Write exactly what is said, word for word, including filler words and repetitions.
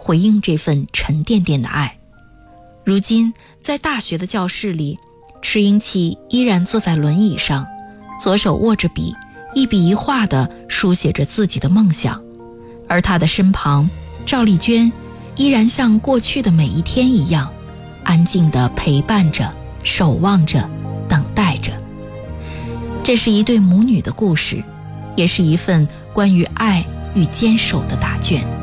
回应这份沉甸甸的爱。如今在大学的教室里，池英气依然坐在轮椅上，左手握着笔，一笔一画地书写着自己的梦想。而他的身旁，赵丽娟依然像过去的每一天一样，安静地陪伴着，守望着，等待着。这是一对母女的故事，也是一份关于爱与坚守的答卷。